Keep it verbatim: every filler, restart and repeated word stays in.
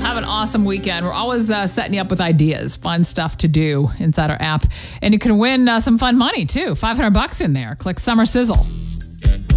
Have an awesome weekend. We're always uh, setting you up with ideas, fun stuff to do inside our app. And you can win uh, some fun money, too. five hundred bucks in there. Click Summer Sizzle.